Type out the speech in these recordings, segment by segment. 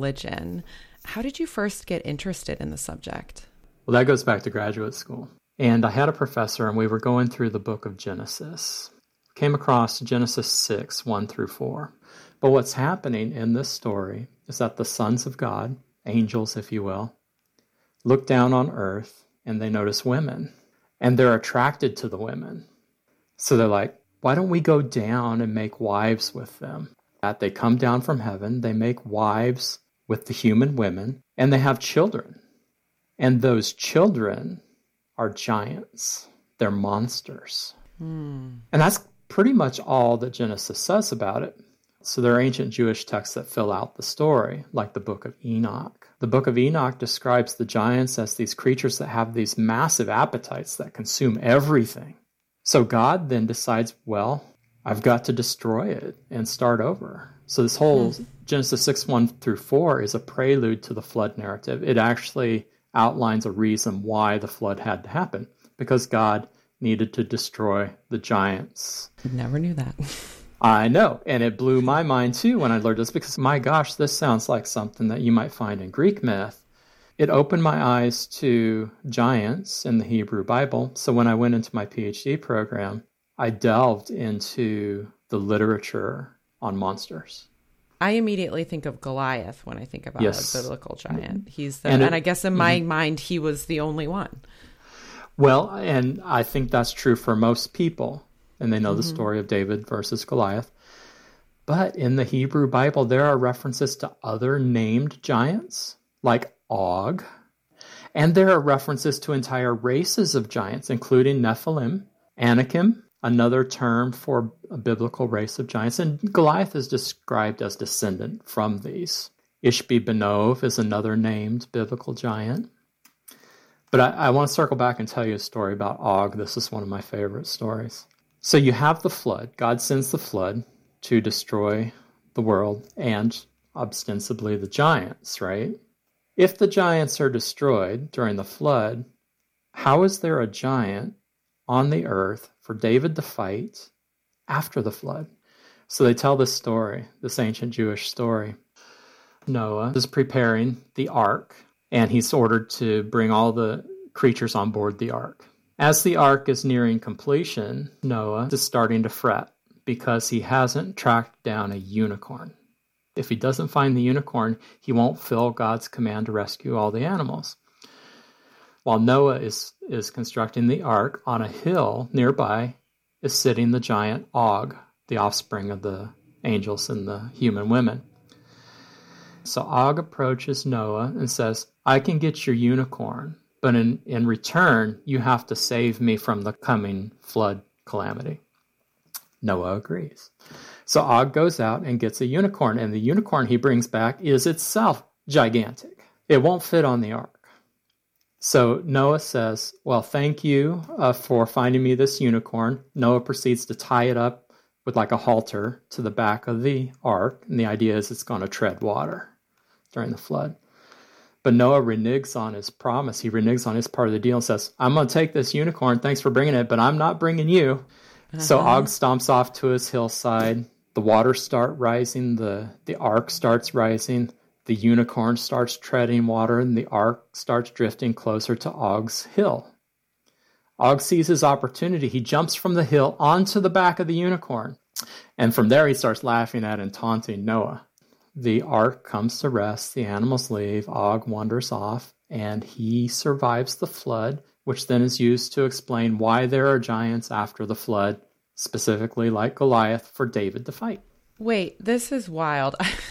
religion. How did you first get interested in the subject? Well, that goes back to graduate school. And I had a professor, and we were going through the book of Genesis. Came across Genesis 6, 1 through 4. But what's happening in this story is that the sons of God, angels, if you will, look down on earth, and they notice women. And they're attracted to the women. So they're like, why don't we go down and make wives with them? That they come down from heaven, they make wives with the human women, and they have children. And those children are giants. They're monsters. And that's pretty much all that Genesis says about it. So there are ancient Jewish texts that fill out the story, like the Book of Enoch. The Book of Enoch describes the giants as these creatures that have these massive appetites that consume everything. So God then decides, well, I've got to destroy it and start over. So this whole Genesis 6, 1 through 4 is a prelude to the flood narrative. It actually outlines a reason why the flood had to happen, because God needed to destroy the giants. Never knew that. I know, and it blew my mind too when I learned this, because my gosh, this sounds like something that you might find in Greek myth. It opened my eyes to giants in the Hebrew Bible. So when I went into my PhD program, I delved into the literature on monsters. I immediately think of Goliath when I think about a biblical giant. He's the, and I guess in my mind, he was the only one. Well, and I think that's true for most people. And they know the story of David versus Goliath. But in the Hebrew Bible, there are references to other named giants, like Og. And there are references to entire races of giants, including Nephilim, Anakim, another term for a biblical race of giants. And Goliath is described as descendant from these. Ishbi-Benob is another named biblical giant. But I want to circle back and tell you a story about Og. This is one of my favorite stories. So you have the flood. God sends the flood to destroy the world and ostensibly the giants, right? If the giants are destroyed during the flood, how is there a giant on the earth for David to fight after the flood? So they tell this story, this ancient Jewish story. Noah is preparing the ark, and he's ordered to bring all the creatures on board the ark. As the ark is nearing completion, Noah is starting to fret because he hasn't tracked down a unicorn. If he doesn't find the unicorn, he won't fulfill God's command to rescue all the animals. While Noah is constructing the ark, on a hill nearby is sitting the giant Og, the offspring of the angels and the human women. So Og approaches Noah and says, I can get your unicorn, but in return, you have to save me from the coming flood calamity. Noah agrees. So Og goes out and gets a unicorn, and the unicorn he brings back is itself gigantic. It won't fit on the ark. So Noah says, well, thank you for finding me this unicorn. Noah proceeds to tie it up with like a halter to the back of the ark, and the idea is it's going to tread water during the flood. But Noah reneges on his promise. He reneges on his part of the deal and says, I'm going to take this unicorn. Thanks for bringing it, but I'm not bringing you. So Og stomps off to his hillside. The waters start rising. The ark starts rising. The unicorn starts treading water, and the ark starts drifting closer to Og's hill. Og sees his opportunity. He jumps from the hill onto the back of the unicorn. And from there, he starts laughing at and taunting Noah. The ark comes to rest. The animals leave. Og wanders off, and he survives the flood, which then is used to explain why there are giants after the flood, specifically like Goliath, for David to fight. Wait, this is wild.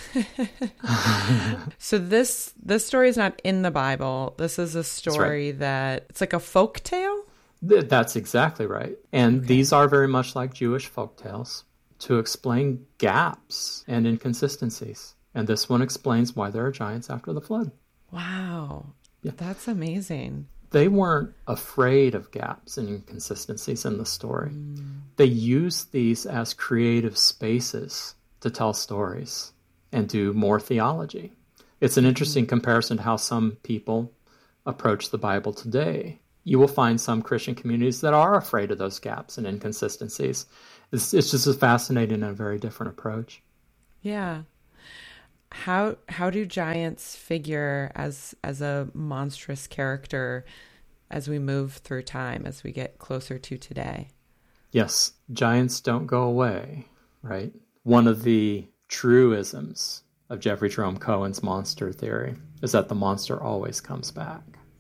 So this story is not in the Bible. This is a story that it's like a folk tale? That's exactly right. And these are very much like Jewish folk tales to explain gaps and inconsistencies. And this one explains why there are giants after the flood. Wow. Yeah. That's amazing. They weren't afraid of gaps and inconsistencies in the story. They used these as creative spaces to tell stories and do more theology. It's an interesting comparison to how some people approach the Bible today. You will find some Christian communities that are afraid of those gaps and inconsistencies. It's just a fascinating and a very different approach. Yeah. how do giants figure as a monstrous character as we move through time, as we get closer to today? Yes, giants don't go away, right? One of the truisms of Jeffrey Jerome Cohen's monster theory is that the monster always comes back.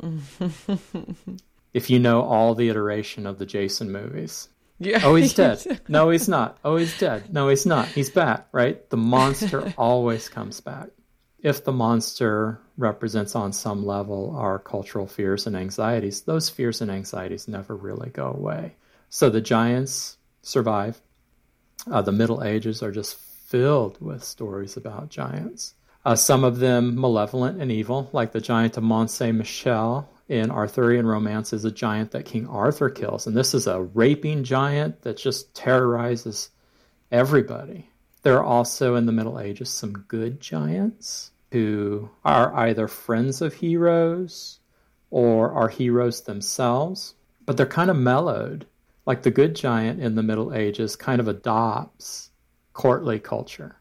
If you know all the iteration of the Jason movies, Yeah. oh, he's dead. No, he's not. Oh, he's dead. No, he's not. He's back, right? The monster always comes back. If the monster represents on some level our cultural fears and anxieties, those fears and anxieties never really go away. So the giants survive. The Middle Ages are just filled with stories about giants. Some of them malevolent and evil, like the giant of Mont Saint-Michel in Arthurian romance is a giant that King Arthur kills. And this is a raping giant that just terrorizes everybody. There are also in the Middle Ages some good giants who are either friends of heroes or are heroes themselves, but they're kind of mellowed. Like the good giant in the Middle Ages kind of adopts courtly culture.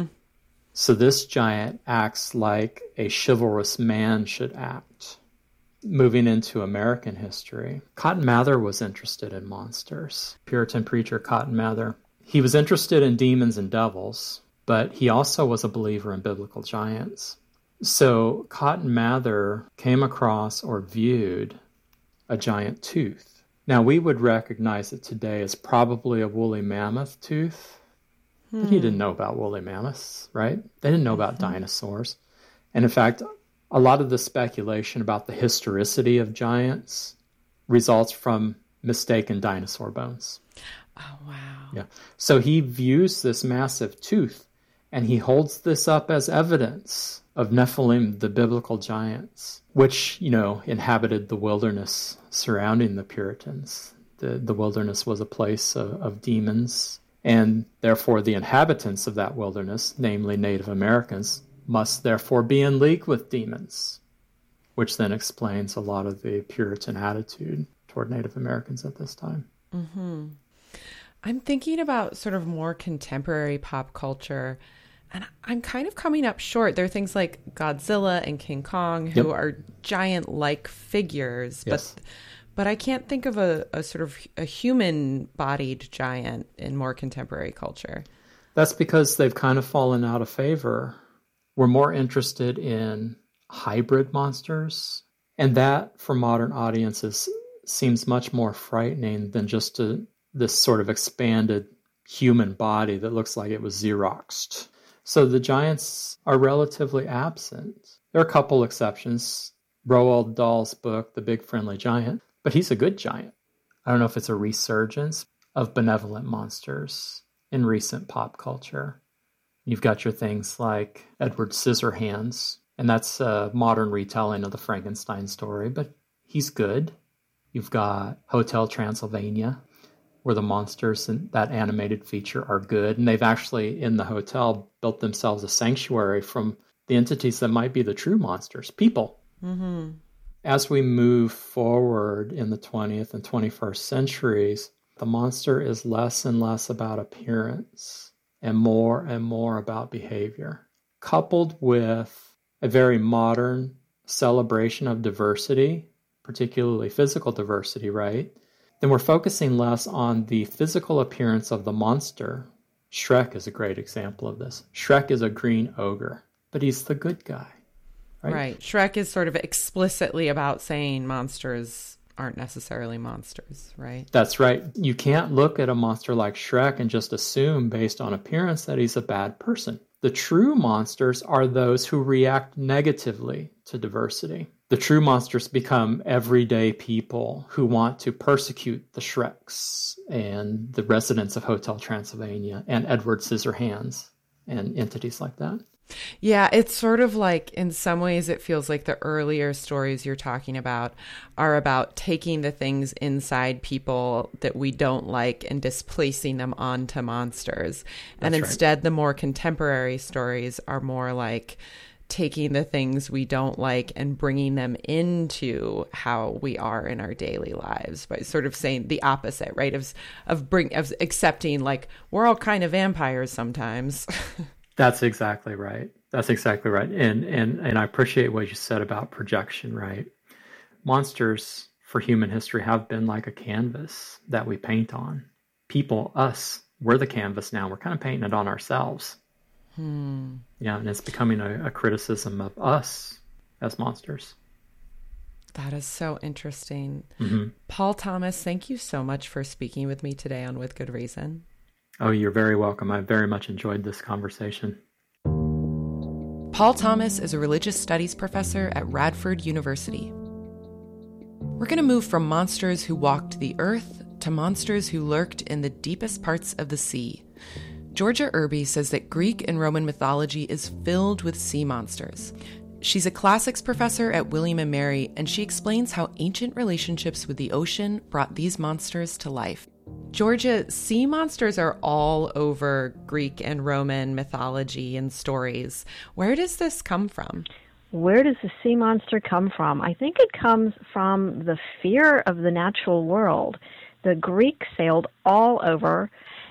So this giant acts like a chivalrous man should act. Moving into American history, Cotton Mather was interested in monsters. Puritan preacher Cotton Mather. He was interested in demons and devils, but he also was a believer in biblical giants. So Cotton Mather came across or viewed a giant tooth. Now we would recognize it today as probably a woolly mammoth tooth, but he didn't know about woolly mammoths, right? They didn't know about dinosaurs. And in fact, a lot of the speculation about the historicity of giants results from mistaken dinosaur bones. Oh, wow. Yeah. So he views this massive tooth and he holds this up as evidence of Nephilim, the biblical giants, which, inhabited the wilderness surrounding the Puritans. The wilderness was a place of demons, and therefore the inhabitants of that wilderness, namely Native Americans, must therefore be in league with demons, which then explains a lot of the Puritan attitude toward Native Americans at this time. Mm-hmm. I'm thinking about sort of more contemporary pop culture, and I'm kind of coming up short. There are things like Godzilla and King Kong who are giant-like figures, Yes. but I can't think of a sort of a human-bodied giant in more contemporary culture. That's because they've kind of fallen out of favor. We're more interested in hybrid monsters, and that for modern audiences seems much more frightening than just this sort of expanded human body that looks like it was Xeroxed. So the giants are relatively absent. There are a couple exceptions. Roald Dahl's book, The Big Friendly Giant, but he's a good giant. I don't know if it's a resurgence of benevolent monsters in recent pop culture. You've got your things like Edward Scissorhands, and that's a modern retelling of the Frankenstein story, but he's good. You've got Hotel Transylvania, where the monsters in that animated feature are good, and they've actually, in the hotel, built themselves a sanctuary from the entities that might be the true monsters, people. Mm-hmm. As we move forward in the 20th and 21st centuries, the monster is less and less about appearance and more about behavior, coupled with a very modern celebration of diversity, particularly physical diversity, right? Then we're focusing less on the physical appearance of the monster. Shrek is a great example of this. Shrek is a green ogre, but he's the good guy. Right? Shrek is sort of explicitly about saying monsters aren't necessarily monsters, right? That's right. You can't look at a monster like Shrek and just assume based on appearance that he's a bad person. The true monsters are those who react negatively to diversity. The true monsters become everyday people who want to persecute the Shreks and the residents of Hotel Transylvania and Edward Scissorhands and entities like that. Yeah, it's sort of like, in some ways, it feels like the earlier stories you're talking about are about taking the things inside people that we don't like and displacing them onto monsters. And instead, the more contemporary stories are more like taking the things we don't like and bringing them into how we are in our daily lives, by sort of saying the opposite, right? Of accepting, like, we're all kind of vampires sometimes. That's exactly right. That's exactly right. And I appreciate what you said about projection, right? Monsters for human history have been like a canvas that we paint on. People, us, we're the canvas now. We're kind of painting it on ourselves. Yeah, and it's becoming a criticism of us as monsters. That is so interesting. Paul Thomas, thank you so much for speaking with me today on With Good Reason. Oh, you're very welcome. I very much enjoyed this conversation. Paul Thomas is a religious studies professor at Radford University. We're going to move from monsters who walked the earth to monsters who lurked in the deepest parts of the sea. Georgia Irby says that Greek and Roman mythology is filled with sea monsters. She's a classics professor at William & Mary, and she explains how ancient relationships with the ocean brought these monsters to life. Georgia, sea monsters are all over Greek and Roman mythology and stories. Where does this come from? Where does the sea monster come from? I think it comes from the fear of the natural world. The Greeks sailed all over,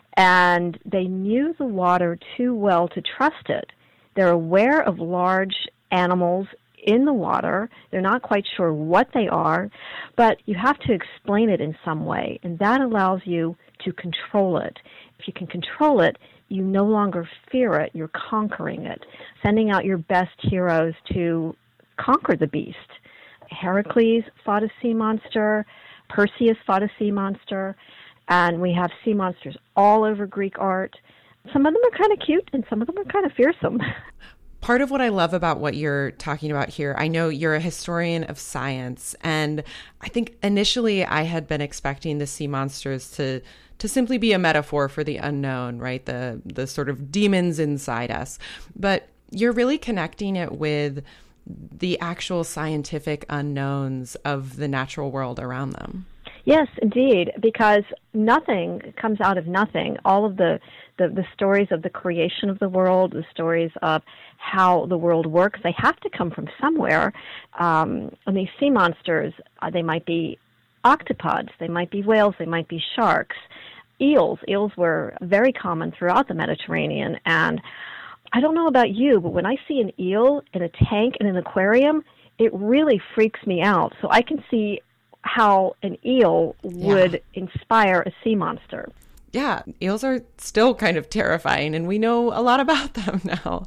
and they knew the water too well to trust it. They're aware of large animals in the water. They're not quite sure what they are, but you have to explain it in some way, and that allows you to control it. If you can control it, you no longer fear it, you're conquering it, sending out your best heroes to conquer the beast. Heracles fought a sea monster, Perseus fought a sea monster, and we have sea monsters all over Greek art. Some of them are kind of cute, and some of them are kind of fearsome. Part of what I love about what you're talking about here, I know you're a historian of science, and I think initially I had been expecting the sea monsters to simply be a metaphor for the unknown, right? The sort of demons inside us. But you're really connecting it with the actual scientific unknowns of the natural world around them. Yes, indeed, because nothing comes out of nothing. All of the stories of the creation of the world, the stories of how the world works, they have to come from somewhere. And these sea monsters, they might be octopods, they might be whales, they might be sharks, eels. Eels were very common throughout the Mediterranean. And I don't know about you, but when I see an eel in a tank in an aquarium, it really freaks me out. So I can see how an eel would inspire a sea monster. Yeah, eels are still kind of terrifying, and we know a lot about them now.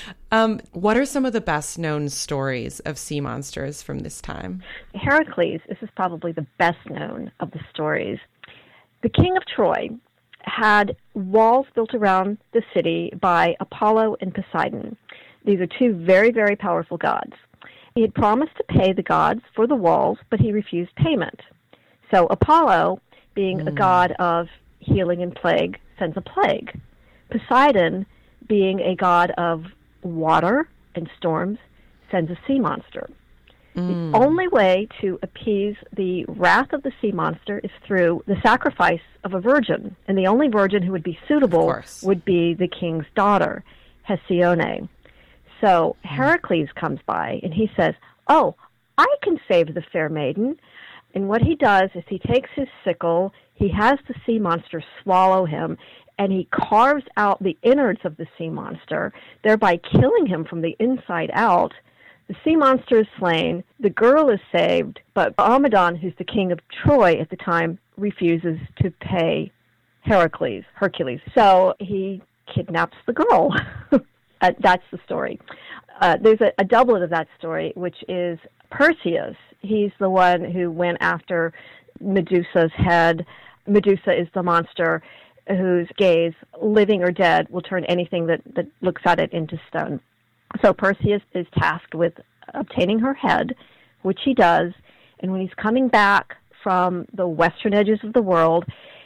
What are some of the best known stories of sea monsters from this time? Heracles, this is probably the best known of the stories. The king of Troy had walls built around the city by Apollo and Poseidon. These are two very, very powerful gods. He had promised to pay the gods for the walls, but he refused payment. So Apollo, being a god of healing and plague, sends a plague. Poseidon, being a god of water and storms, sends a sea monster. The only way to appease the wrath of the sea monster is through the sacrifice of a virgin, and the only virgin who would be suitable would be the king's daughter, Hesione. So Heracles comes by, and he says, "Oh, I can save the fair maiden." And what he does is he takes his sickle, he has the sea monster swallow him, and he carves out the innards of the sea monster, thereby killing him from the inside out. The sea monster is slain, the girl is saved, but Amydon, who's the king of Troy at the time, refuses to pay Hercules. So he kidnaps the girl. That's the story. There's a doublet of that story, which is Perseus. He's the one who went after Medusa's head. Medusa is the monster whose gaze, living or dead, will turn anything that looks at it into stone. So Perseus is tasked with obtaining her head, which he does, and when he's coming back from the western edges of the world,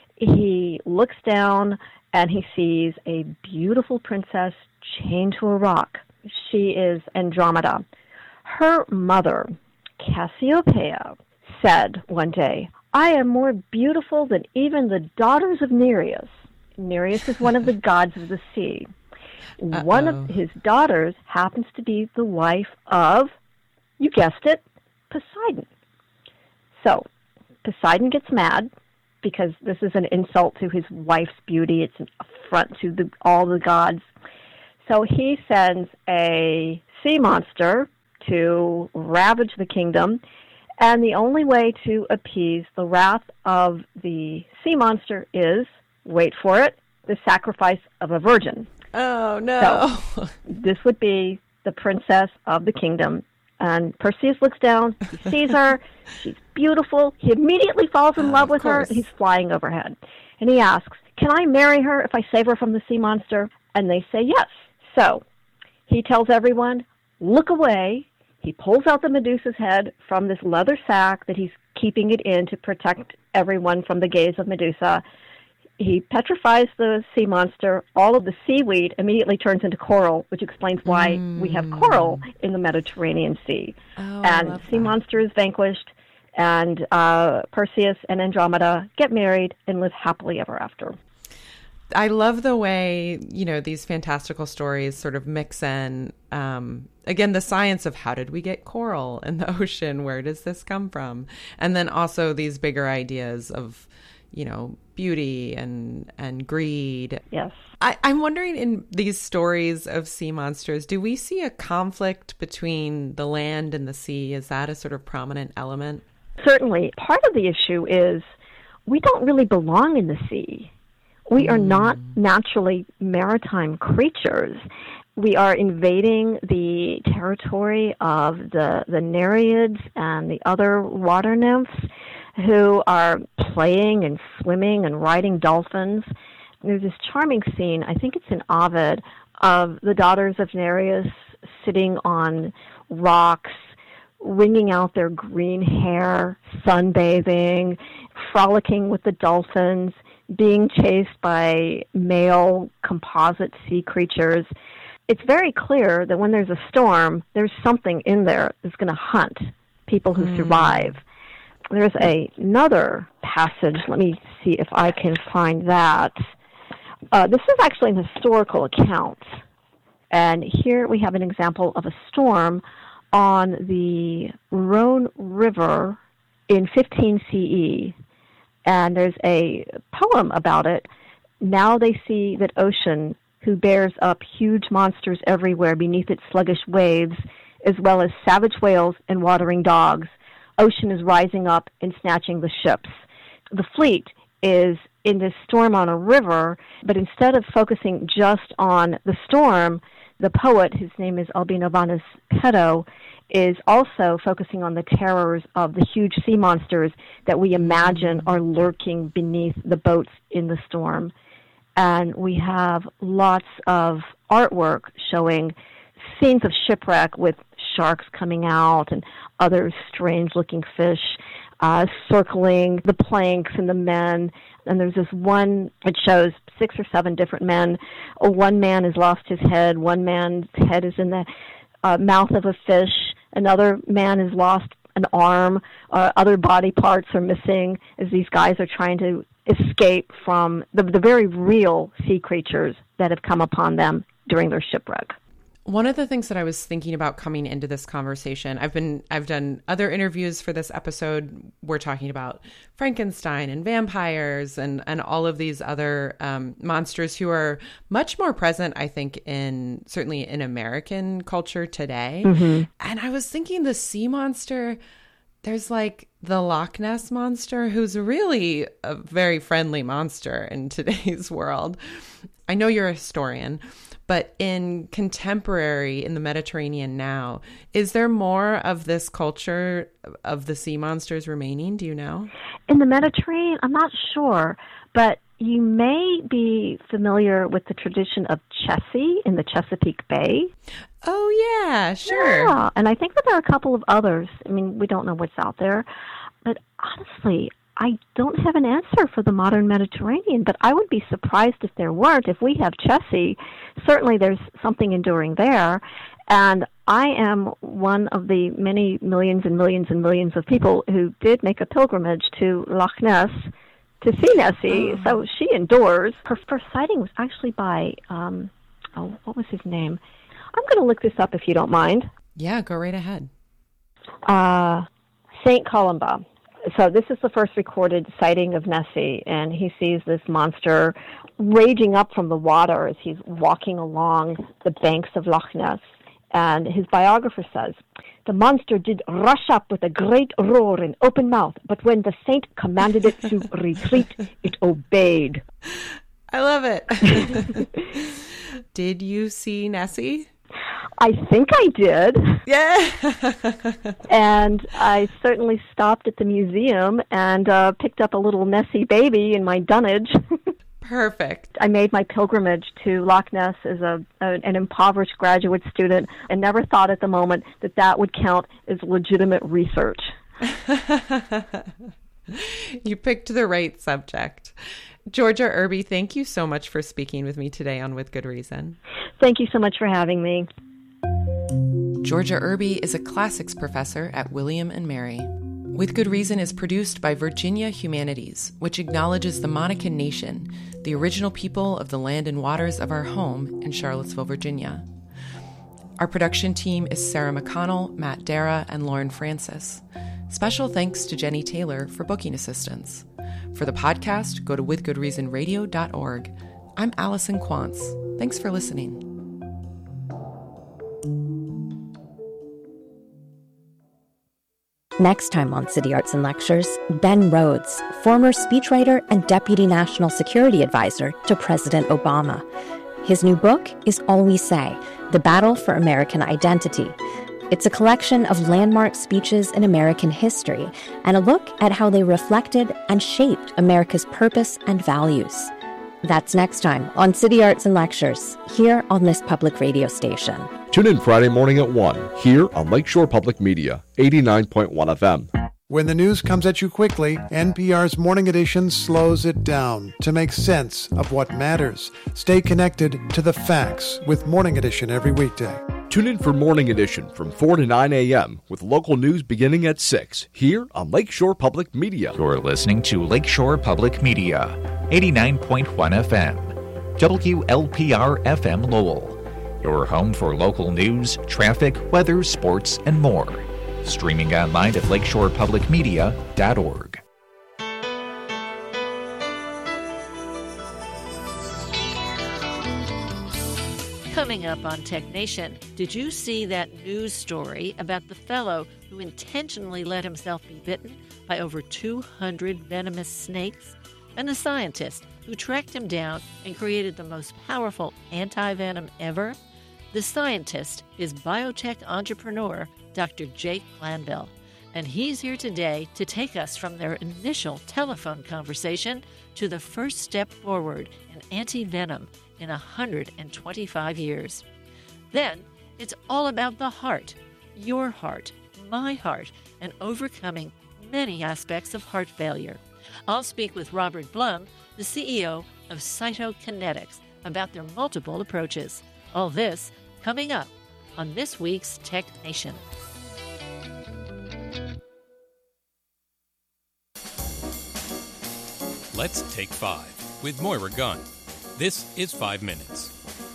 he looks down and he sees a beautiful princess chained to a rock. She is Andromeda. Her mother, Cassiopeia, said one day, "I am more beautiful than even the daughters of Nereus." Nereus is one of the gods of the sea. One of his daughters happens to be the wife of, you guessed it, Poseidon. So Poseidon gets mad because this is an insult to his wife's beauty. It's an affront to all the gods. So he sends a sea monster to ravage the kingdom, and the only way to appease the wrath of the sea monster is, wait for it, the sacrifice of a virgin. Oh, no. So this would be the princess of the kingdom. And Perseus looks down, he sees her, she's beautiful, he immediately falls in love with her, and he's flying overhead. And he asks, can I marry her if I save her from the sea monster? And they say yes. So he tells everyone, look away. He pulls out the Medusa's head from this leather sack that he's keeping it in to protect everyone from the gaze of Medusa. He petrifies the sea monster. All of the seaweed immediately turns into coral, which explains why we have coral in the Mediterranean Sea. Oh, and the sea monster is vanquished, and Perseus and Andromeda get married and live happily ever after. I love the way, these fantastical stories sort of mix in, again, the science of how did we get coral in the ocean? Where does this come from? And then also these bigger ideas of, beauty and greed. Yes. I'm wondering, in these stories of sea monsters, do we see a conflict between the land and the sea? Is that a sort of prominent element? Certainly. Part of the issue is we don't really belong in the sea. We are not naturally maritime creatures. We are invading the territory of the Nereids and the other water nymphs who are playing and swimming and riding dolphins. There's this charming scene, I think it's in Ovid, of the daughters of Nereus sitting on rocks, wringing out their green hair, sunbathing, frolicking with the dolphins, being chased by male composite sea creatures. It's very clear that when there's a storm, there's something in there that's going to hunt people who survive. There's another passage. Let me see if I can find that. This is actually an historical account. And here we have an example of a storm on the Rhone River in 15 CE. And there's a poem about it. Now they see that ocean, who bears up huge monsters everywhere beneath its sluggish waves, as well as savage whales and watering dogs. Ocean is rising up and snatching the ships. The fleet is in this storm on a river, but instead of focusing just on the storm, the poet, whose name is Albinovanus Pedo, is also focusing on the terrors of the huge sea monsters that we imagine are lurking beneath the boats in the storm. And we have lots of artwork showing scenes of shipwreck with sharks coming out and other strange-looking fish circling the planks and the men. And there's this one, it shows 6 or 7 different men. One man has lost his head. One man's head is in the mouth of a fish. Another man has lost an arm. Other body parts are missing as these guys are trying to escape from the very real sea creatures that have come upon them during their shipwreck. One of the things that I was thinking about coming into this conversation, I've done other interviews for this episode. We're talking about Frankenstein and vampires and all of these other monsters who are much more present, I think, certainly in American culture today. Mm-hmm. And I was thinking the sea monster, there's like the Loch Ness monster, who's really a very friendly monster in today's world. I know you're a historian, but in contemporary, in the Mediterranean now, is there more of this culture of the sea monsters remaining? Do you know? In the Mediterranean, I'm not sure, but you may be familiar with the tradition of Chessie in the Chesapeake Bay. Oh, yeah, sure. Yeah, and I think that there are a couple of others. I mean, we don't know what's out there. But honestly, I don't have an answer for the modern Mediterranean, but I would be surprised if there weren't. If we have Chessie, certainly there's something enduring there. And I am one of the many millions and millions and millions of people who did make a pilgrimage to Loch Ness to see Nessie. Oh. So she endures. Her first sighting was actually by, what was his name? I'm going to look this up if you don't mind. Yeah, go right ahead. St. Columba. So this is the first recorded sighting of Nessie, and he sees this monster raging up from the water as he's walking along the banks of Loch Ness. And his biographer says, "The monster did rush up with a great roar and open mouth, but when the saint commanded it to retreat, it obeyed." I love it. Did you see Nessie? I think I did. Yeah. And I certainly stopped at the museum and picked up a little Nessie baby in my dunnage. Perfect. I made my pilgrimage to Loch Ness as an impoverished graduate student and never thought at the moment that that would count as legitimate research. You picked the right subject. Georgia Irby, thank you so much for speaking with me today on With Good Reason. Thank you so much for having me. Georgia Irby is a classics professor at William & Mary. With Good Reason is produced by Virginia Humanities, which acknowledges the Monacan Nation, the original people of the land and waters of our home in Charlottesville, Virginia. Our production team is Sarah McConnell, Matt Dara, and Lauren Francis. Special thanks to Jenny Taylor for booking assistance. For the podcast, go to withgoodreasonradio.org. I'm Allison Quantz. Thanks for listening. Next time on City Arts and Lectures, Ben Rhodes, former speechwriter and Deputy National Security Advisor to President Obama. His new book is All We Say, The Battle for American Identity. It's a collection of landmark speeches in American history and a look at how they reflected and shaped America's purpose and values. That's next time on City Arts and Lectures, here on this public radio station. Tune in Friday morning at 1, here on Lakeshore Public Media, 89.1 FM. When the news comes at you quickly, NPR's Morning Edition slows it down to make sense of what matters. Stay connected to the facts with Morning Edition every weekday. Tune in for Morning Edition from 4 to 9 a.m. with local news beginning at 6, here on Lakeshore Public Media. You're listening to Lakeshore Public Media, 89.1 FM, WLPR FM Lowell. Your home for local news, traffic, weather, sports, and more. Streaming online at lakeshorepublicmedia.org. Coming up on Tech Nation, did you see that news story about the fellow who intentionally let himself be bitten by over 200 venomous snakes? And the scientist who tracked him down and created the most powerful anti-venom ever? The scientist is biotech entrepreneur Dr. Jake Glanville, and he's here today to take us from their initial telephone conversation to the first step forward in anti-venom in 125 years. Then, it's all about the heart, your heart, my heart, and overcoming many aspects of heart failure. I'll speak with Robert Blum, the CEO of Cytokinetics, about their multiple approaches. All this coming up on this week's Tech Nation. Let's Take 5 with Moira Gunn. This is 5 Minutes.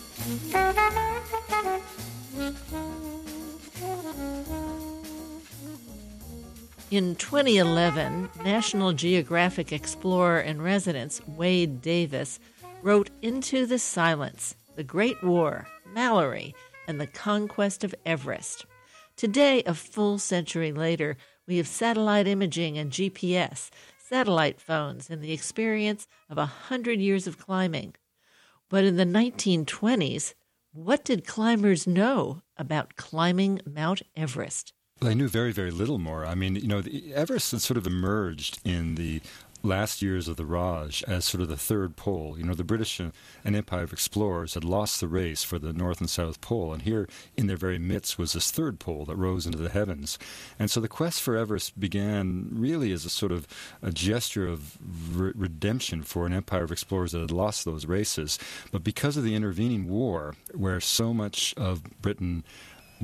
In 2011, National Geographic explorer in residence Wade Davis wrote Into the Silence, The Great War, Mallory, and the Conquest of Everest. Today, a full century later, we have satellite imaging and GPS, satellite phones, and the experience of 100 years of climbing. But in the 1920s, what did climbers know about climbing Mount Everest? Well, they knew very, very little more. I mean, Everest had sort of emerged in the last years of the Raj as sort of the third pole. The British and Empire of explorers had lost the race for the North and South Pole, and here in their very midst was this third pole that rose into the heavens. And so the quest for Everest began really as a sort of a gesture of redemption for an empire of explorers that had lost those races. But because of the intervening war, where so much of Britain was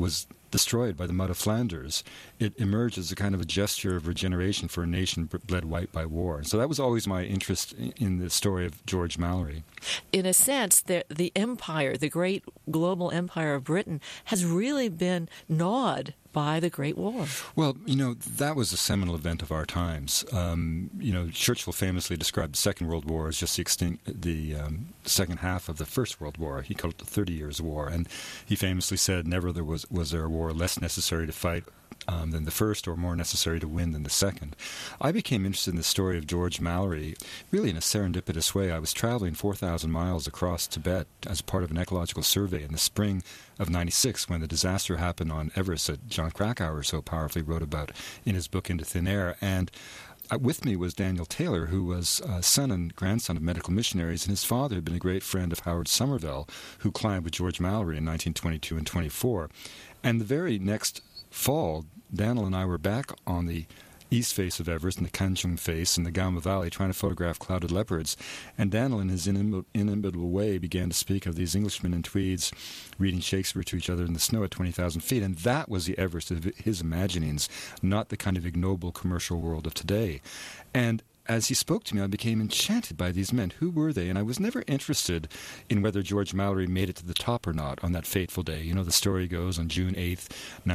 destroyed by the mud of Flanders, it emerged as a kind of a gesture of regeneration for a nation bled white by war. So that was always my interest in the story of George Mallory. In a sense, the empire, the great global empire of Britain, has really been gnawed by the Great War. Well, that was a seminal event of our times. Churchill famously described the Second World War as just the second half of the First World War. He called it the 30 Years' War. And he famously said, never was there a war less necessary to fight than the first, or more necessary to win than the second. I became interested in the story of George Mallory really in a serendipitous way. I was traveling 4,000 miles across Tibet as part of an ecological survey in the spring of '96 when the disaster happened on Everest that John Krakauer so powerfully wrote about in his book Into Thin Air. And with me was Daniel Taylor, who was son and grandson of medical missionaries, and his father had been a great friend of Howard Somerville, who climbed with George Mallory in 1922 and 24. And the very next fall, Daniel and I were back on the east face of Everest, in the Kanchung face, in the Gauma Valley, trying to photograph clouded leopards. And Daniel, in his inimitable way, began to speak of these Englishmen in tweeds reading Shakespeare to each other in the snow at 20,000 feet. And that was the Everest of his imaginings, not the kind of ignoble commercial world of today. And as he spoke to me, I became enchanted by these men. Who were they? And I was never interested in whether George Mallory made it to the top or not on that fateful day. The story goes on June 8th,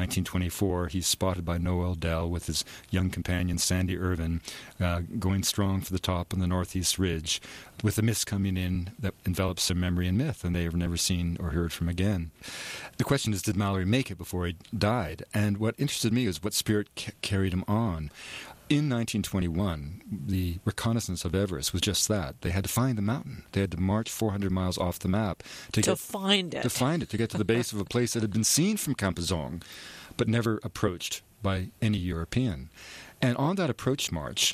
1924, he's spotted by Noel Dell with his young companion, Sandy Irvin, going strong for the top on the northeast ridge, with a mist coming in that envelops their memory and myth, and they were never seen or heard from again. The question is, did Mallory make it before he died? And what interested me was what spirit carried him on. In 1921, the reconnaissance of Everest was just that. They had to find the mountain. They had to march 400 miles off the map to find it. To get to the base of a place that had been seen from Kampazong, but never approached by any European. And on that approach march,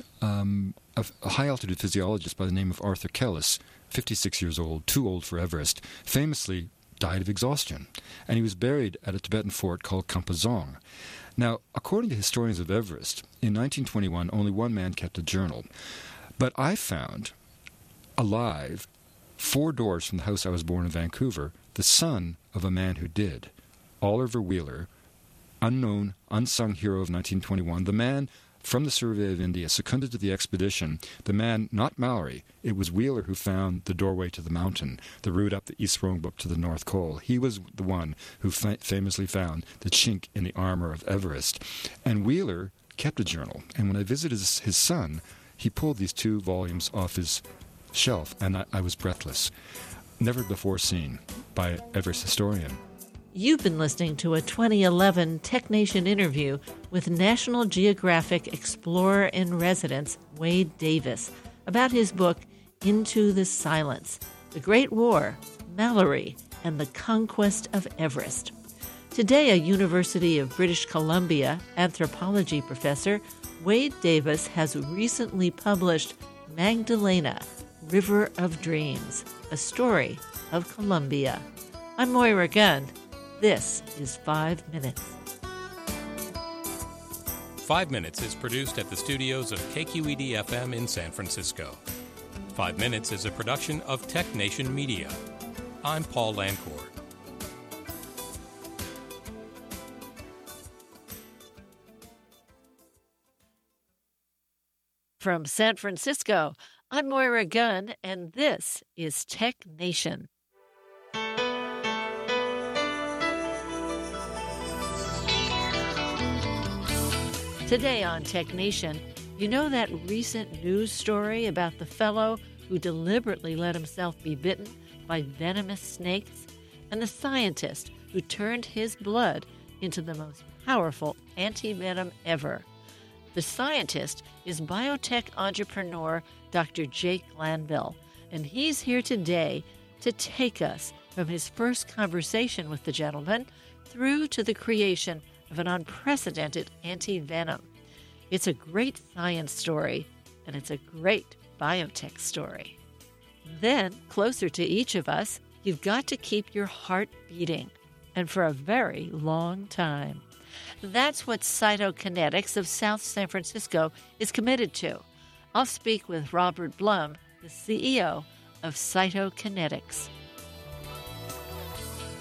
a high-altitude physiologist by the name of Arthur Kellis, 56 years old, too old for Everest, famously died of exhaustion. And he was buried at a Tibetan fort called Kampazong. Now, according to historians of Everest, in 1921, only one man kept a journal. But I found, alive, 4 doors from the house I was born in Vancouver, the son of a man who did. Oliver Wheeler, unknown, unsung hero of 1921, the man from the Survey of India, seconded to the expedition, the man, not Mallory, it was Wheeler who found the doorway to the mountain, the route up the East Rongbuk to the North Col. He was the one who famously found the chink in the armor of Everest. And Wheeler kept a journal, and when I visited his son, he pulled these 2 volumes off his shelf, and I was breathless. Never before seen by an Everest historian. You've been listening to a 2011 TechNation interview with National Geographic Explorer-in-Residence Wade Davis about his book, Into the Silence, The Great War, Mallory, and the Conquest of Everest. Today, a University of British Columbia anthropology professor, Wade Davis has recently published Magdalena, River of Dreams, a story of Columbia. I'm Moira Gunn. This is 5 Minutes. 5 Minutes is produced at the studios of KQED-FM in San Francisco. 5 Minutes is a production of TechNation Media. I'm Paul Lancourt. From San Francisco, I'm Moira Gunn, and this is TechNation. Today on TechNation, you know that recent news story about the fellow who deliberately let himself be bitten by venomous snakes, and the scientist who turned his blood into the most powerful anti-venom ever. The scientist is biotech entrepreneur Dr. Jake Glanville, and he's here today to take us from his first conversation with the gentleman through to the creation of an unprecedented anti-venom. It's a great science story, and it's a great biotech story. Then, closer to each of us, you've got to keep your heart beating, and for a very long time. That's what Cytokinetics of South San Francisco is committed to. I'll speak with Robert Blum, the CEO of Cytokinetics.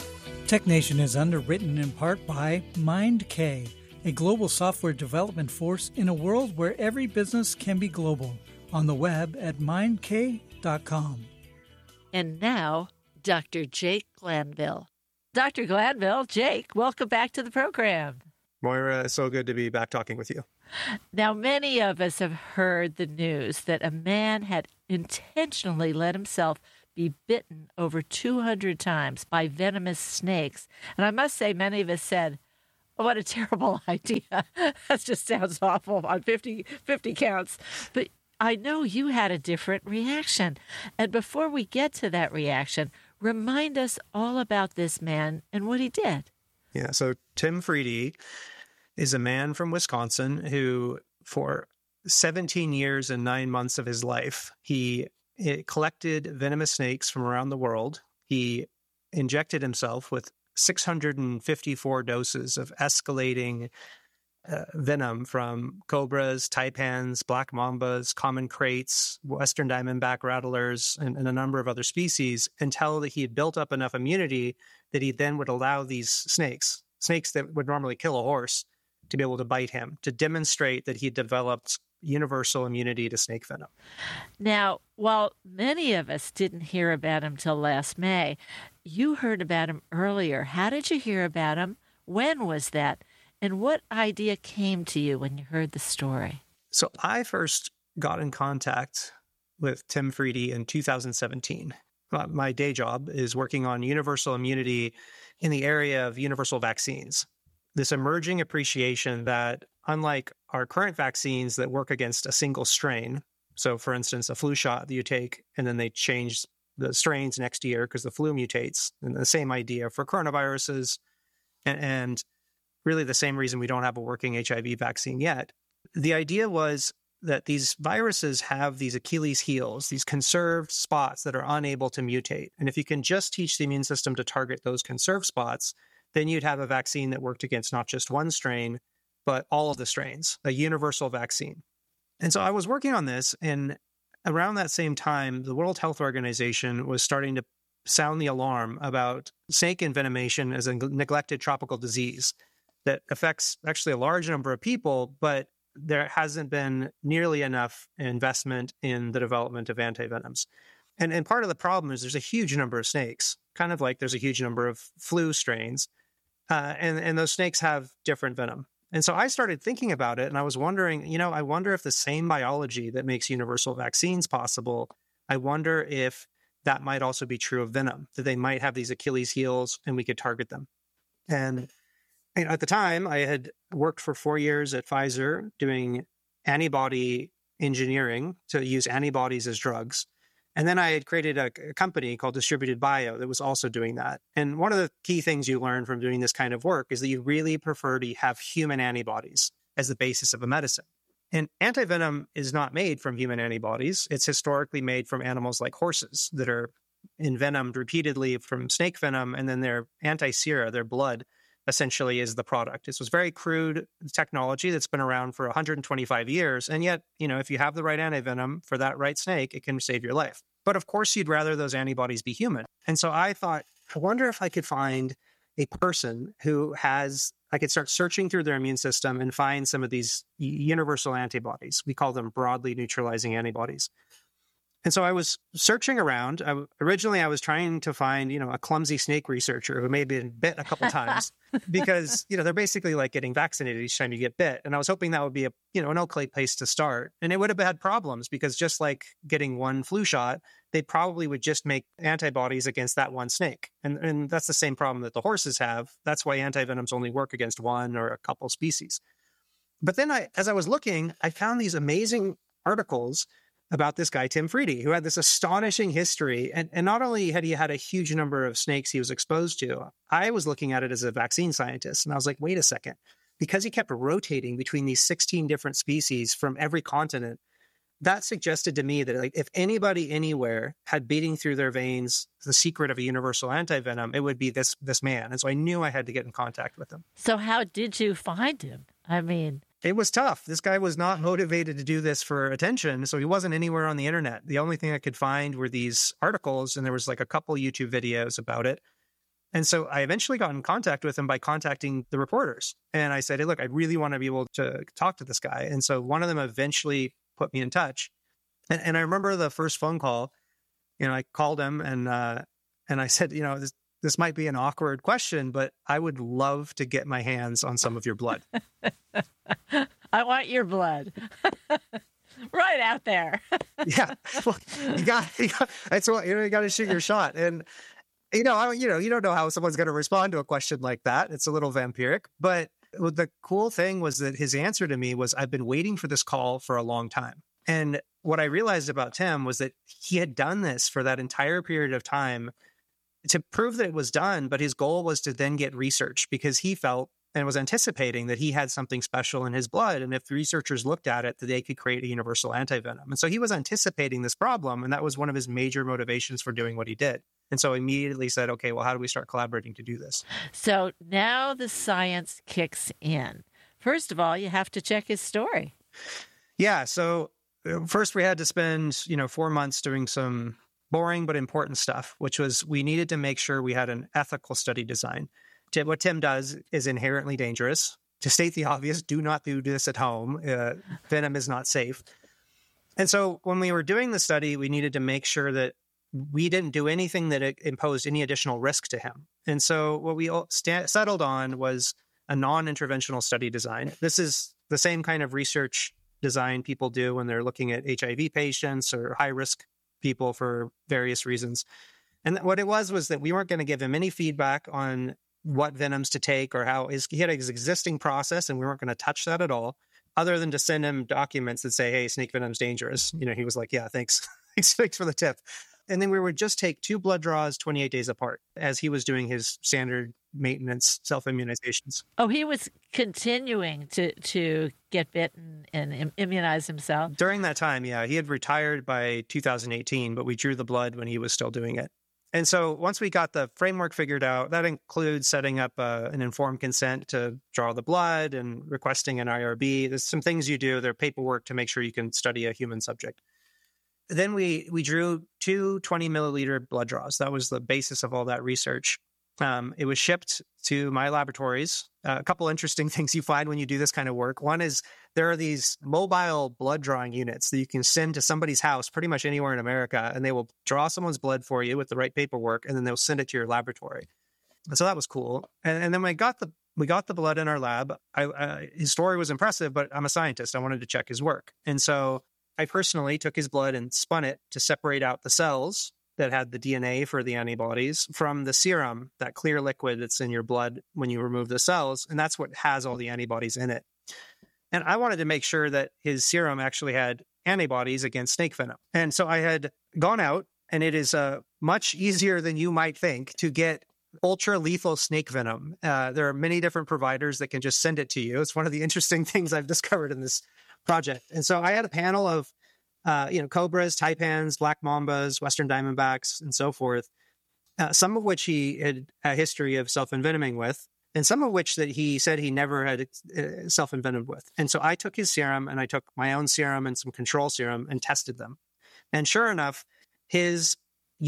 Tech Nation is underwritten in part by MindK, a global software development force in a world where every business can be global. On the web at mindk.com. And now, Dr. Jake Glanville. Dr. Glanville, Jake, welcome back to the program. Moira, so good to be back talking with you. Now, many of us have heard the news that a man had intentionally let himself be bitten over 200 times by venomous snakes. And I must say, many of us said, oh, what a terrible idea. That just sounds awful on 50 counts. But I know you had a different reaction. And before we get to that reaction, remind us all about this man and what he did. Yeah, so Tim Friede is a man from Wisconsin who, for 17 years and 9 months of his life, he collected venomous snakes from around the world. He injected himself with 654 doses of escalating venom from cobras, taipans, black mambas, common kraits, western diamondback rattlers, and a number of other species, until he had built up enough immunity that he then would allow these snakes that would normally kill a horse, to be able to bite him, to demonstrate that he developed universal immunity to snake venom. Now, while many of us didn't hear about him till last May, you heard about him earlier. How did you hear about him? When was that? And what idea came to you when you heard the story? So I first got in contact with Tim Friede in 2017. My day job is working on universal immunity in the area of universal vaccines. This emerging appreciation that, unlike our current vaccines that work against a single strain, so for instance, a flu shot that you take and then they change the strains next year because the flu mutates, and the same idea for coronaviruses, and really the same reason we don't have a working HIV vaccine yet. The idea was that these viruses have these Achilles heels, these conserved spots that are unable to mutate. And if you can just teach the immune system to target those conserved spots, then you'd have a vaccine that worked against not just one strain, but all of the strains, a universal vaccine. And so I was working on this, and around that same time, the World Health Organization was starting to sound the alarm about snake envenomation as a neglected tropical disease that affects actually a large number of people, but there hasn't been nearly enough investment in the development of antivenoms. And part of the problem is there's a huge number of snakes, kind of like there's a huge number of flu strains, and those snakes have different venom. And so I started thinking about it, and I was wondering, I wonder if the same biology that makes universal vaccines possible, I wonder if that might also be true of venom, that they might have these Achilles heels and we could target them. And at the time, I had worked for 4 years at Pfizer doing antibody engineering to use antibodies as drugs. And then I had created a company called Distributed Bio that was also doing that. And one of the key things you learn from doing this kind of work is that you really prefer to have human antibodies as the basis of a medicine. And antivenom is not made from human antibodies. It's historically made from animals like horses that are envenomed repeatedly from snake venom, and then their anti-sera, their blood, essentially is the product. This was very crude technology that's been around for 125 years. And yet, if you have the right antivenom for that right snake, it can save your life. But of course, you'd rather those antibodies be human. And so I thought, I wonder if I could find a person I could start searching through their immune system and find some of these universal antibodies. We call them broadly neutralizing antibodies. And so I was searching around. Originally, I was trying to find, a clumsy snake researcher who may have been bit a couple times because, they're basically like getting vaccinated each time you get bit. And I was hoping that would be an okay place to start. And it would have had problems because just like getting one flu shot, they probably would just make antibodies against that one snake. And that's the same problem that the horses have. That's why antivenoms only work against one or a couple species. But then as I was looking, I found these amazing articles about this guy, Tim Friede, who had this astonishing history. And not only had he had a huge number of snakes he was exposed to, I was looking at it as a vaccine scientist. And I was like, wait a second. Because he kept rotating between these 16 different species from every continent, that suggested to me that if anybody anywhere had beating through their veins the secret of a universal antivenom, it would be this man. And so I knew I had to get in contact with him. So how did you find him? It was tough. This guy was not motivated to do this for attention, so he wasn't anywhere on the internet. The only thing I could find were these articles, and there was like a couple YouTube videos about it. And so I eventually got in contact with him by contacting the reporters. And I said, hey, look, I really want to be able to talk to this guy. And so one of them eventually put me in touch. And I remember the first phone call, I called him and I said, this might be an awkward question, but I would love to get my hands on some of your blood. I want your blood. Right out there. Yeah. Well, you got that's what, you got to shoot your shot. And, you don't know how someone's going to respond to a question like that. It's a little vampiric. But the cool thing was that his answer to me was, I've been waiting for this call for a long time. And what I realized about Tim was that he had done this for that entire period of time to prove that it was done. But his goal was to then get research because he felt and was anticipating that he had something special in his blood. And if the researchers looked at it, that they could create a universal antivenom. And so he was anticipating this problem. And that was one of his major motivations for doing what he did. And so immediately said, okay, well, how do we start collaborating to do this? So now the science kicks in. First of all, you have to check his story. Yeah. So first we had to spend, 4 months doing some boring but important stuff, which was we needed to make sure we had an ethical study design. What Tim does is inherently dangerous. To state the obvious, do not do this at home. Venom is not safe. And so when we were doing the study, we needed to make sure that we didn't do anything that imposed any additional risk to him. And so what we settled on was a non-interventional study design. This is the same kind of research design people do when they're looking at HIV patients or high-risk people for various reasons. And what it was that we weren't going to give him any feedback on what venoms to take or how he had his existing process, and we weren't going to touch that at all, other than to send him documents that say, hey, snake venom's dangerous. He was like, yeah, thanks. Thanks for the tip. And then we would just take 2 blood draws 28 days apart as he was doing his standard maintenance self-immunizations. Oh, he was continuing to get bitten and immunize himself? During that time, yeah. He had retired by 2018, but we drew the blood when he was still doing it. And so once we got the framework figured out, that includes setting up an informed consent to draw the blood and requesting an IRB. There's some things you do. There's paperwork to make sure you can study a human subject. Then we drew 2 20-milliliter blood draws. That was the basis of all that research. It was shipped to my laboratories. A couple interesting things you find when you do this kind of work. One is there are these mobile blood drawing units that you can send to somebody's house pretty much anywhere in America, and they will draw someone's blood for you with the right paperwork, and then they'll send it to your laboratory. And so that was cool. And then we got the blood in our lab. His story was impressive, but I'm a scientist. I wanted to check his work. And so I personally took his blood and spun it to separate out the cells that had the DNA for the antibodies from the serum, that clear liquid that's in your blood when you remove the cells. And that's what has all the antibodies in it. And I wanted to make sure that his serum actually had antibodies against snake venom. And so I had gone out, and it is much easier than you might think to get ultra lethal snake venom. There are many different providers that can just send it to you. It's one of the interesting things I've discovered in this project. And so I had a panel of cobras, taipans, black mambas, western diamondbacks, and so forth, some of which he had a history of self-envenoming with, and some of which that he said he never had self-envenomed with. And so I took his serum, and I took my own serum and some control serum and tested them. And sure enough, his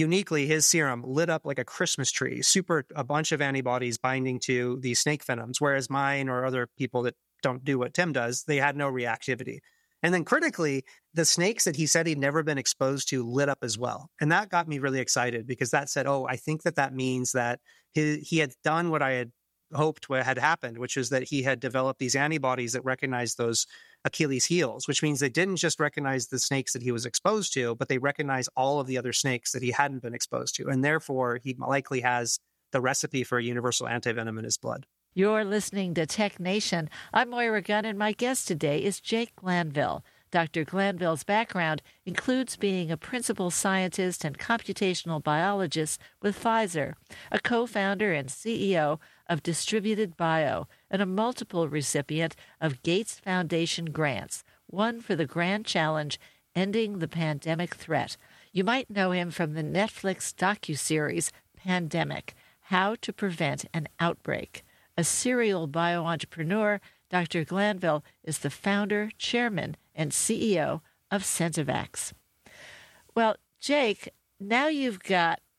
serum lit up like a Christmas tree, a bunch of antibodies binding to these snake venoms, whereas mine or other people that don't do what Tim does, they had no reactivity. And then critically, the snakes that he said he'd never been exposed to lit up as well. And that got me really excited because that said, I think that means that he had done what I had hoped had happened, which is that he had developed these antibodies that recognized those Achilles heels, which means they didn't just recognize the snakes that he was exposed to, but they recognize all of the other snakes that he hadn't been exposed to. And therefore, he likely has the recipe for a universal antivenom in his blood. You're listening to Tech Nation. I'm Moira Gunn, and my guest today is Jake Glanville. Dr. Glanville's background includes being a principal scientist and computational biologist with Pfizer, a co-founder and CEO of Distributed Bio, and a multiple recipient of Gates Foundation grants, one for the Grand Challenge, Ending the Pandemic Threat. You might know him from the Netflix docuseries Pandemic, How to Prevent an Outbreak. A serial bio-entrepreneur, Dr. Glanville is the founder, chairman, and CEO of Centevax. Well, Jake, now you've got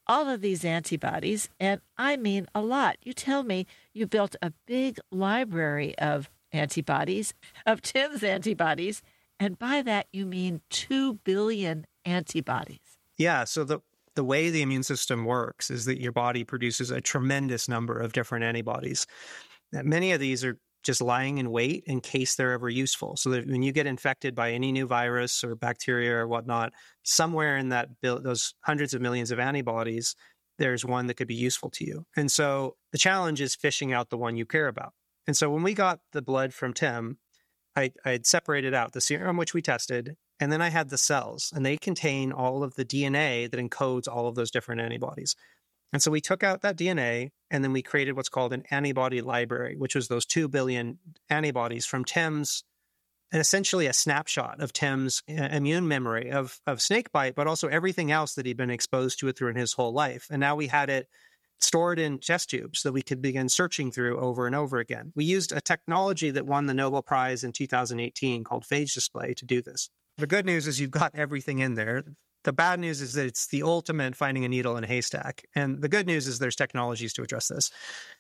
all of these antibodies, and I mean a lot. You tell me you built a big library of antibodies, of Tim's antibodies, and by that you mean 2 billion antibodies. Yeah, so the way the immune system works is that your body produces a tremendous number of different antibodies. Many of these are just lying in wait in case they're ever useful. So that when you get infected by any new virus or bacteria or whatnot, somewhere in those hundreds of millions of antibodies, there's one that could be useful to you. And so the challenge is fishing out the one you care about. And so when we got the blood from Tim, I had separated out the serum, which we tested, and then I had the cells, and they contain all of the DNA that encodes all of those different antibodies. And so we took out that DNA, and then we created what's called an antibody library, which was those 2 billion antibodies from Tim's, and essentially a snapshot of Tim's immune memory of snakebite, but also everything else that he'd been exposed to it through in his whole life. And now we had it stored in test tubes that we could begin searching through over and over again. We used a technology that won the Nobel Prize in 2018 called phage display to do this. The good news is you've got everything in there. The bad news is that it's the ultimate finding a needle in a haystack. And the good news is there's technologies to address this.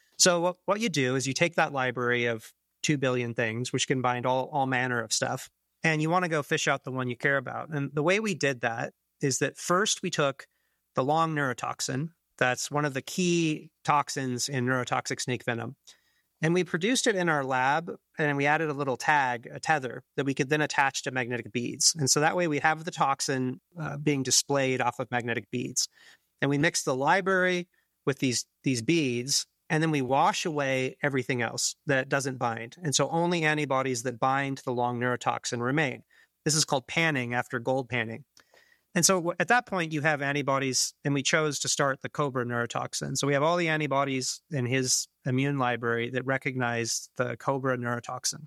So what you do is you take that library of 2 billion things, which can bind all manner of stuff, and you want to go fish out the one you care about. And the way we did that is that first we took the long neurotoxin. That's one of the key toxins in neurotoxic snake venom. And we produced it in our lab, and we added a little tag, a tether, that we could then attach to magnetic beads. And so that way we have the toxin being displayed off of magnetic beads. And we mix the library with these beads, and then we wash away everything else that doesn't bind. And so only antibodies that bind to the long neurotoxin remain. This is called panning after gold panning. And so at that point, you have antibodies, and we chose to start the Cobra neurotoxin. So we have all the antibodies in his immune library that recognize the Cobra neurotoxin.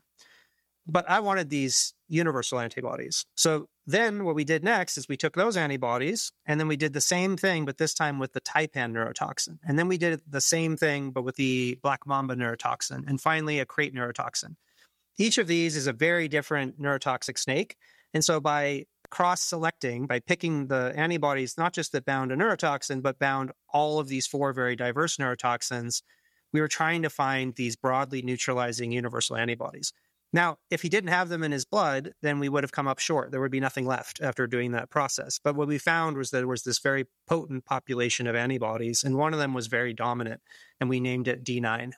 But I wanted these universal antibodies. So then what we did next is we took those antibodies, and then we did the same thing, but this time with the Taipan neurotoxin. And then we did the same thing, but with the Black Mamba neurotoxin, and finally a Krait neurotoxin. Each of these is a very different neurotoxic snake. And so by cross-selecting, by picking the antibodies, not just that bound a neurotoxin, but bound all of these 4 very diverse neurotoxins, we were trying to find these broadly neutralizing universal antibodies. Now, if he didn't have them in his blood, then we would have come up short. There would be nothing left after doing that process. But what we found was that there was this very potent population of antibodies, and one of them was very dominant, and we named it D9.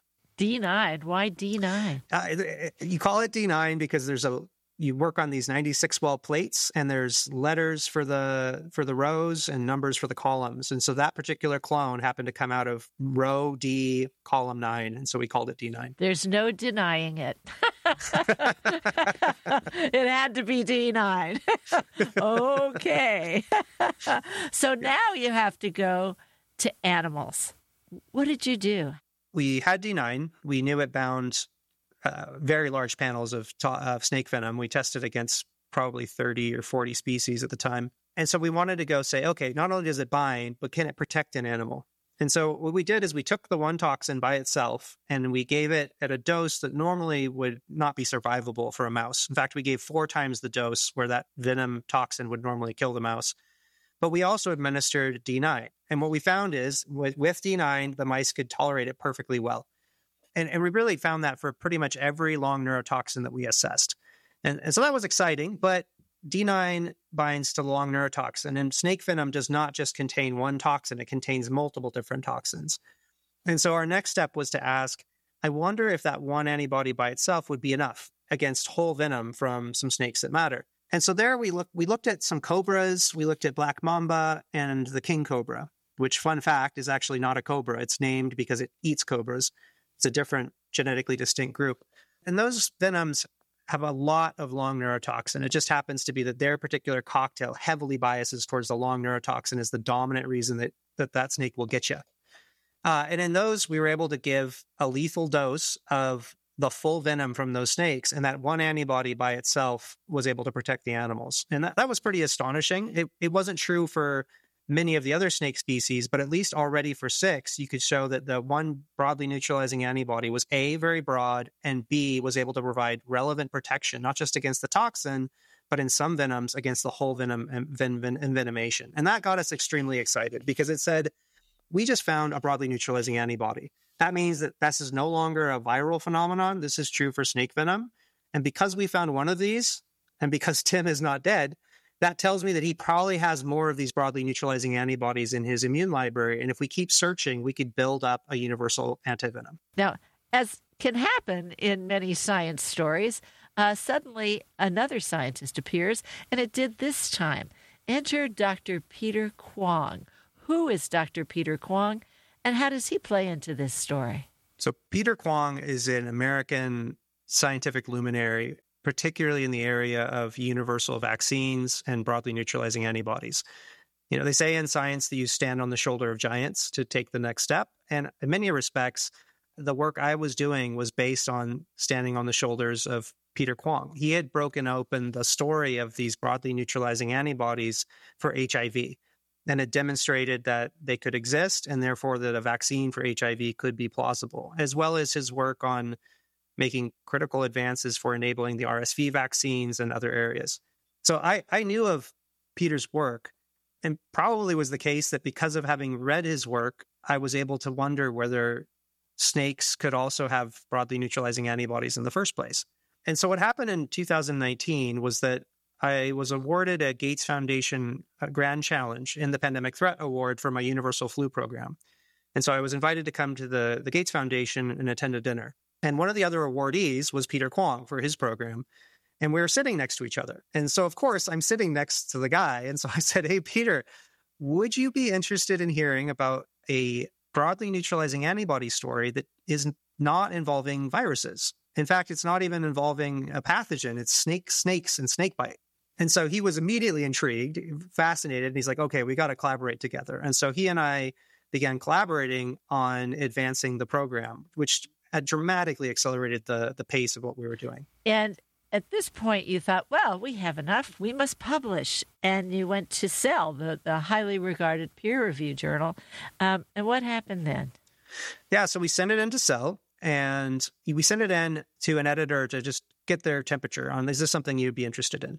D9? Why D9? You call it D9 because you work on these 96-well plates, and there's letters for the rows and numbers for the columns. And so that particular clone happened to come out of row D, column 9, and so we called it D9. There's no denying it. It had to be D9. Okay. So now you have to go to animals. What did you do? We had D9. We knew it bound very large panels of snake venom. We tested against probably 30 or 40 species at the time. And so we wanted to go say, okay, not only does it bind, but can it protect an animal? And so what we did is we took the one toxin by itself, and we gave it at a dose that normally would not be survivable for a mouse. In fact, we gave 4 times the dose where that venom toxin would normally kill the mouse. But we also administered D9. And what we found is with D9, the mice could tolerate it perfectly well. And we really found that for pretty much every long neurotoxin that we assessed. And so that was exciting, but D9 binds to the long neurotoxin, and snake venom does not just contain one toxin, it contains multiple different toxins. And so our next step was to ask, I wonder if that one antibody by itself would be enough against whole venom from some snakes that matter. And so there we looked at some cobras, we looked at Black Mamba and the king cobra, which, fun fact, is actually not a cobra. It's named because it eats cobras. It's a different genetically distinct group. And those venoms have a lot of long neurotoxin. It just happens to be that their particular cocktail heavily biases towards the long neurotoxin as the dominant reason that snake will get you. And in those, we were able to give a lethal dose of the full venom from those snakes, and that one antibody by itself was able to protect the animals. And that was pretty astonishing. It wasn't true for many of the other snake species, but at least already for 6, you could show that the one broadly neutralizing antibody was A, very broad, and B, was able to provide relevant protection, not just against the toxin, but in some venoms against the whole venom and envenomation. And that got us extremely excited because it said, we just found a broadly neutralizing antibody. That means that this is no longer a viral phenomenon. This is true for snake venom. And because we found one of these, and because Tim is not dead, that tells me that he probably has more of these broadly neutralizing antibodies in his immune library. And if we keep searching, we could build up a universal antivenom. Now, as can happen in many science stories, suddenly another scientist appears, and it did this time. Enter Dr. Peter Kwong. Who is Dr. Peter Kwong, and how does he play into this story? So Peter Kwong is an American scientific luminary, particularly in the area of universal vaccines and broadly neutralizing antibodies. You know, they say in science that you stand on the shoulder of giants to take the next step. And in many respects, the work I was doing was based on standing on the shoulders of Peter Kwong. He had broken open the story of these broadly neutralizing antibodies for HIV and had demonstrated that they could exist and therefore that a vaccine for HIV could be plausible, as well as his work on making critical advances for enabling the RSV vaccines and other areas. So I knew of Peter's work, and probably was the case that because of having read his work, I was able to wonder whether snakes could also have broadly neutralizing antibodies in the first place. And so what happened in 2019 was that I was awarded a Gates Foundation Grand Challenge in the Pandemic Threat Award for my Universal Flu program. And so I was invited to come to the Gates Foundation and attend a dinner. And one of the other awardees was Peter Kwong for his program. And we were sitting next to each other. And so, of course, I'm sitting next to the guy. And so I said, hey, Peter, would you be interested in hearing about a broadly neutralizing antibody story that is not involving viruses? In fact, it's not even involving a pathogen. It's snakes and snakebite. And so he was immediately intrigued, fascinated. And he's like, okay, we got to collaborate together. And so he and I began collaborating on advancing the program, which had dramatically accelerated the pace of what we were doing. And at this point, you thought, well, we have enough. We must publish. And you went to Cell, the highly regarded peer-reviewed journal. And what happened then? Yeah, so we sent it into Cell, and we sent it in to an editor to just get their temperature on, is this something you'd be interested in?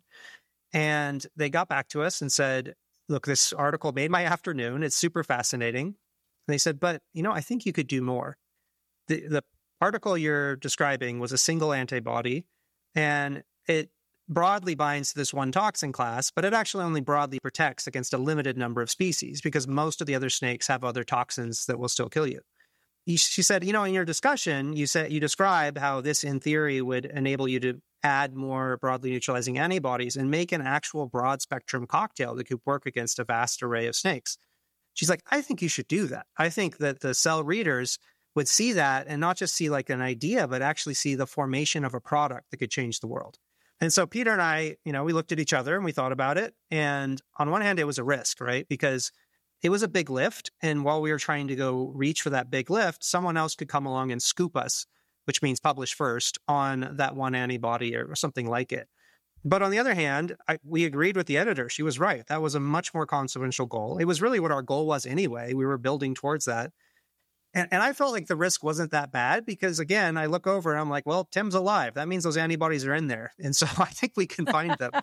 And they got back to us and said, look, this article made my afternoon. It's super fascinating. And they said, but, I think you could do more. The article you're describing was a single antibody, and it broadly binds to this one toxin class, but it actually only broadly protects against a limited number of species because most of the other snakes have other toxins that will still kill you. She said, in your discussion, you describe how this, in theory, would enable you to add more broadly neutralizing antibodies and make an actual broad spectrum cocktail that could work against a vast array of snakes. She's like, I think you should do that. I think that the Cell readers would see that and not just see like an idea, but actually see the formation of a product that could change the world. And so Peter and I, we looked at each other and we thought about it. And on one hand, it was a risk, right? Because it was a big lift. And while we were trying to go reach for that big lift, someone else could come along and scoop us, which means publish first on that one antibody or something like it. But on the other hand, we agreed with the editor. She was right. That was a much more consequential goal. It was really what our goal was anyway. We were building towards that. And I felt like the risk wasn't that bad because, again, I look over and I'm like, well, Tim's alive. That means those antibodies are in there. And so I think we can find them.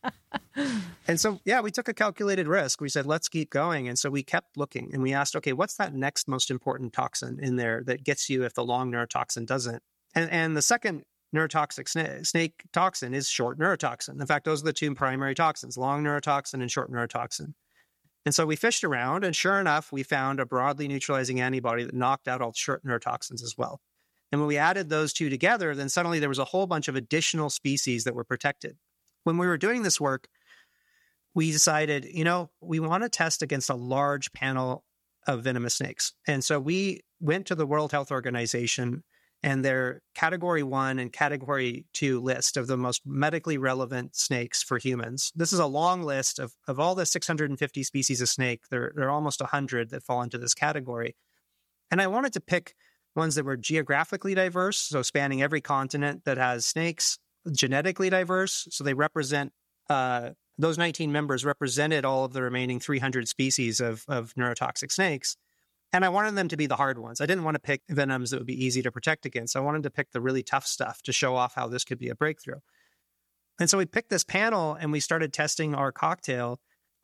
And so, yeah, we took a calculated risk. We said, let's keep going. And so we kept looking and we asked, okay, what's that next most important toxin in there that gets you if the long neurotoxin doesn't? And the second neurotoxic snake toxin is short neurotoxin. In fact, those are the two primary toxins, long neurotoxin and short neurotoxin. And so we fished around, and sure enough, we found a broadly neutralizing antibody that knocked out all short neurotoxins as well. And when we added those two together, then suddenly there was a whole bunch of additional species that were protected. When we were doing this work, we decided, we want to test against a large panel of venomous snakes. And so we went to the World Health Organization and their Category 1 and Category 2 list of the most medically relevant snakes for humans. This is a long list of all the 650 species of snake. There are almost 100 that fall into this category. And I wanted to pick ones that were geographically diverse, so spanning every continent that has snakes, genetically diverse, so they represent, those 19 members represented all of the remaining 300 species of neurotoxic snakes. And I wanted them to be the hard ones. I didn't want to pick venoms that would be easy to protect against. I wanted to pick the really tough stuff to show off how this could be a breakthrough. And so we picked this panel and we started testing our cocktail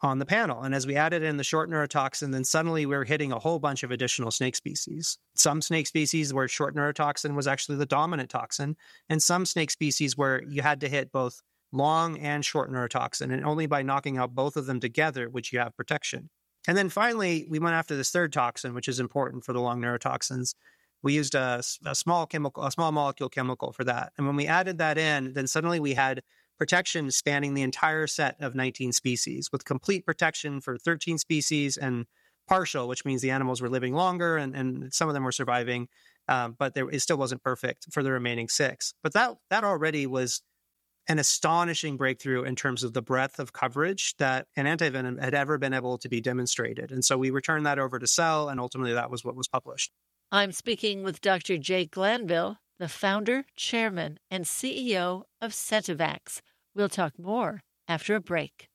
on the panel. And as we added in the short neurotoxin, then suddenly we were hitting a whole bunch of additional snake species. Some snake species where short neurotoxin was actually the dominant toxin, and some snake species where you had to hit both long and short neurotoxin, and only by knocking out both of them together would you have protection. And then finally, we went after this third toxin, which is important for the long neurotoxins. We used a small molecule chemical for that. And when we added that in, then suddenly we had protection spanning the entire set of 19 species, with complete protection for 13 species and partial, which means the animals were living longer and some of them were surviving, but it still wasn't perfect for the remaining 6. But that already was an astonishing breakthrough in terms of the breadth of coverage that an antivenom had ever been able to be demonstrated. And so we returned that over to Cell, and ultimately that was what was published. I'm speaking with Dr. Jake Glanville, the founder, chairman, and CEO of Sentivax. We'll talk more after a break.